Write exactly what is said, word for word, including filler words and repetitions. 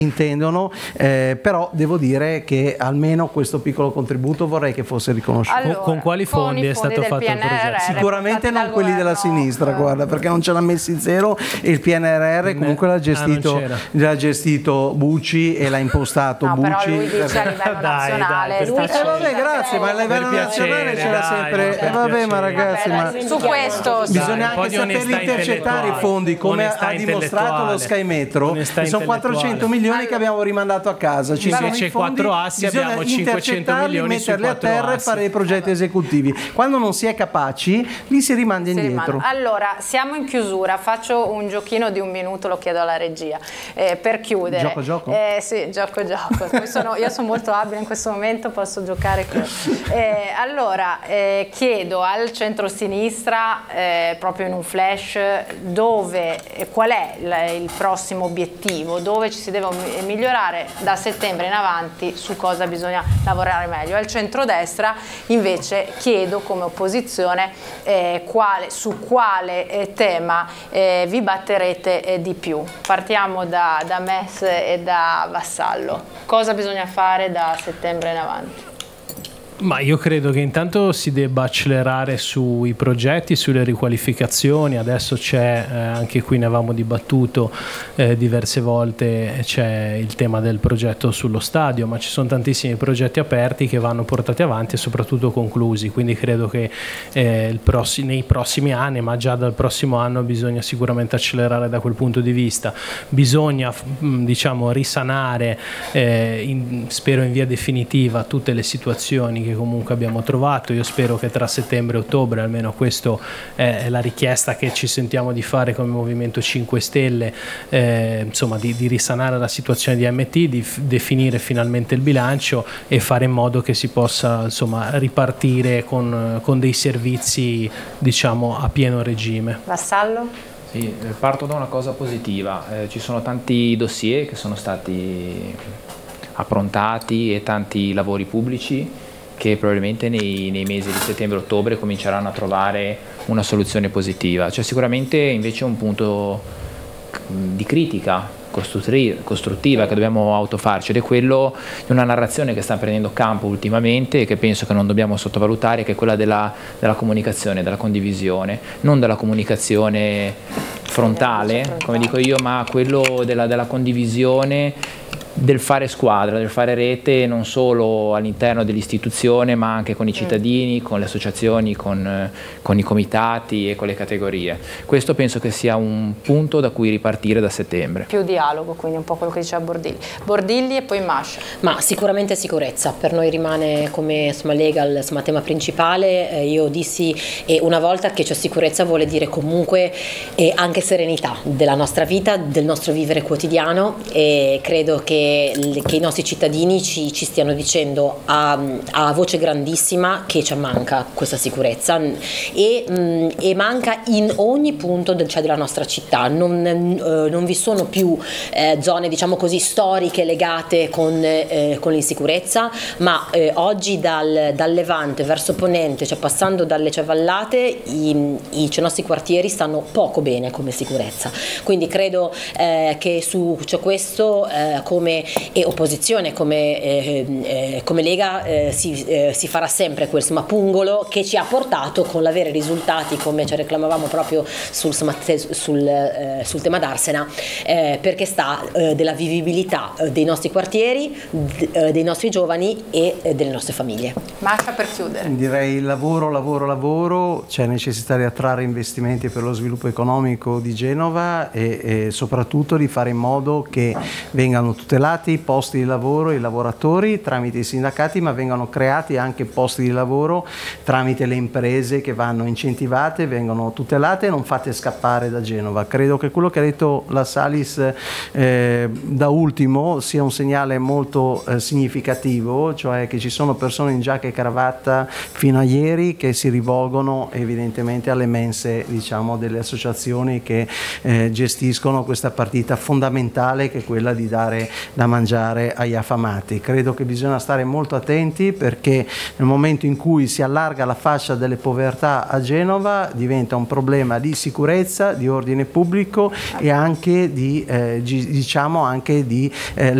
intendono, eh, però devo dire che almeno questo piccolo contributo vorrei che fosse riconosciuto. Allora, con, con quali fondi, con è stato fatto il progetto? Sicuramente non quelli della sinistra, guarda, perché non ce l'ha messi zero, e il P N R R comunque l'ha gestito, ah, l'ha gestito Bucci e l'ha impostato no, Bucci. Però lui dice a livello Dai, nazionale. dai, lui per Eh vabbè, grazie, ma a livello Per nazionale piacere, c'era dai, sempre. per Eh vabbè, ma piacere. ragazzi, ma Vabbè, su questo sì. bisogna Dai, un po' anche di saperli onestà intercettare i intellettuale. fondi, come Onestà ha dimostrato lo intellettuale. Sky Metro. Onestà Che sono quattrocento milioni che abbiamo rimandato a casa. Ci sono Invece i fondi, quattro assi bisogna abbiamo cinquecento intercettarli, milioni su metterli a quattro terra e assi. fare i progetti esecutivi. Quando non si è capaci, li si rimanda Si indietro. rimane. Allora, siamo in chiusura, faccio un giochino di un minuto, lo chiedo alla regia, eh, per chiudere. Gioco gioco? Eh, sì, gioco gioco. Poi sono, io sono molto abile in questo momento, posso giocare qui. Eh, allora, eh, chiedo al centrosinistra, eh, proprio in un flash, dove, eh, qual è il, il prossimo obiettivo, dove ci si deve migliorare da settembre in avanti, su cosa bisogna lavorare meglio. Al centrodestra invece chiedo come opposizione eh, quale, su quale eh, tema eh, vi batterete eh, di più. Partiamo da, da Mess e da Vassallo. Cosa bisogna fare da settembre in avanti? Ma io credo che intanto si debba accelerare sui progetti, sulle riqualificazioni. Adesso c'è, eh, anche qui ne avevamo dibattuto eh, diverse volte, c'è il tema del progetto sullo stadio, ma ci sono tantissimi progetti aperti che vanno portati avanti e soprattutto conclusi, quindi credo che eh, il prossi- nei prossimi anni, ma già dal prossimo anno, bisogna sicuramente accelerare da quel punto di vista. Bisogna mh, diciamo risanare, eh, in, spero in via definitiva, tutte le situazioni che comunque abbiamo trovato. Io spero che tra settembre e ottobre, almeno questo è la richiesta che ci sentiamo di fare come Movimento cinque Stelle, eh, insomma di, di risanare la situazione di A M T, di f- definire finalmente il bilancio e fare in modo che si possa insomma ripartire con, con dei servizi diciamo a pieno regime. Vassallo? Sì, parto da una cosa positiva, eh, ci sono tanti dossier che sono stati approntati e tanti lavori pubblici che probabilmente nei, nei mesi di settembre-ottobre cominceranno a trovare una soluzione positiva. C'è sicuramente invece un punto di critica costruttiva che dobbiamo autofarci, ed è quello di una narrazione che sta prendendo campo ultimamente e che penso che non dobbiamo sottovalutare, che è quella della, della comunicazione, della condivisione, non della comunicazione frontale, come dico io, ma quello della, della condivisione, del fare squadra, del fare rete, non solo all'interno dell'istituzione ma anche con i cittadini, con le associazioni, con, con i comitati e con le categorie. Questo penso che sia un punto da cui ripartire da settembre. Più dialogo, quindi un po' quello che diceva Bordilli. Bordilli e poi Mascia. Ma sicuramente sicurezza, per noi rimane come insomma, Lega il insomma, tema principale. Eh, io dissi eh, una volta che c'è sicurezza vuole dire comunque eh, anche serenità della nostra vita, del nostro vivere quotidiano, e credo che che i nostri cittadini ci, ci stiano dicendo a, a voce grandissima che ci manca questa sicurezza e, mh, e manca in ogni punto del, cioè della nostra città. Non, eh, non vi sono più eh, zone diciamo così storiche legate con, eh, con l'insicurezza, ma eh, oggi dal, dal Levante verso Ponente, cioè passando dalle cioè, vallate, i, i, cioè, i nostri quartieri stanno poco bene come sicurezza. Quindi credo eh, che su cioè, questo eh, come e opposizione come, eh, eh, come Lega eh, si, eh, si farà sempre quel insomma, pungolo che ci ha portato con l'avere risultati come ci reclamavamo proprio sul, sul, eh, sul tema d'Arsena, eh, perché sta eh, della vivibilità eh, dei nostri quartieri, d- eh, dei nostri giovani e eh, delle nostre famiglie. Mascia, per chiudere. Direi lavoro, lavoro, lavoro, c'è necessità di attrarre investimenti per lo sviluppo economico di Genova e, e soprattutto di fare in modo che vengano tutelati i posti di lavoro e i lavoratori tramite i sindacati, ma vengano creati anche posti di lavoro tramite le imprese che vanno incentivate, vengono tutelate e non fatte scappare da Genova. Credo che quello che ha detto la Salis eh, da ultimo sia un segnale molto eh, significativo, cioè che ci sono persone in giacca e cravatta fino a ieri che si rivolgono evidentemente alle mense diciamo delle associazioni che eh, gestiscono questa partita fondamentale che è quella di dare da mangiare agli affamati. Credo che bisogna stare molto attenti, perché nel momento in cui si allarga la fascia delle povertà a Genova diventa un problema di sicurezza, di ordine pubblico e anche di, eh, diciamo anche di eh,